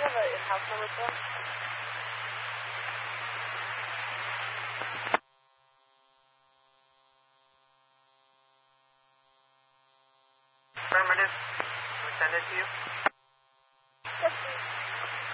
you have a house number for him? Affirmative. We send it to you.